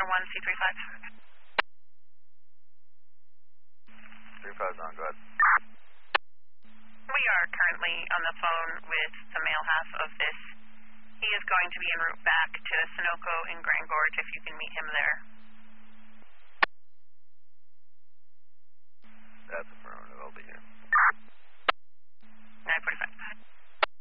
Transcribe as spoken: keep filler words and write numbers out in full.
Center one, C three five. three five is on, go ahead. We are currently on the phone with the male half of this. He is going to be en route back to Sunoco in Grand Gorge if you can meet him there.